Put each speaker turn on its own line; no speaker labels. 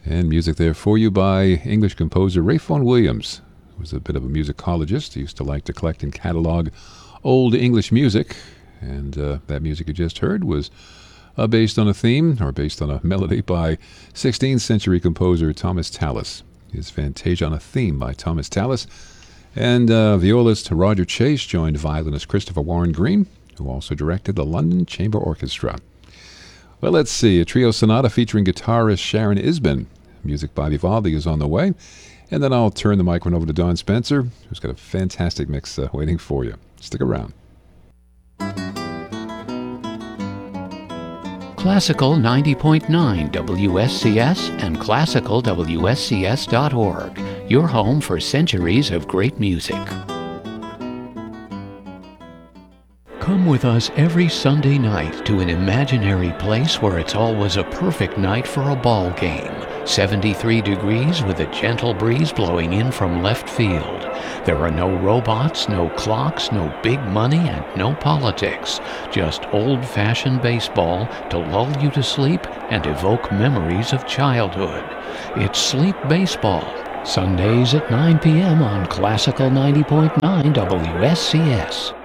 And music there for you by English composer Ralph Vaughan Williams, who was a bit of a musicologist. He used to like to collect and catalog old English music. And that music you just heard was based on a theme, or based on a melody, by 16th century composer Thomas Tallis. His Fantasia on a Theme by Thomas Tallis. And violist Roger Chase joined violinist Christopher Warren Green, who also directed the London Chamber Orchestra. Well, let's see. A trio sonata featuring guitarist Sharon Isbin. Music by Vivaldi is on the way. And then I'll turn the microphone over to Don Spencer, who's got a fantastic mix waiting for you. Stick around.
Classical 90.9 WSCS and classicalwscs.org, your home for centuries of great music. Come with us every Sunday night to an imaginary place where it's always a perfect night for a ball game. 73 degrees with a gentle breeze blowing in from left field. There are no robots, no clocks, no big money, and no politics. Just old-fashioned baseball to lull you to sleep and evoke memories of childhood. It's Sleep Baseball, Sundays at 9 p.m. on Classical 90.9 WSCS.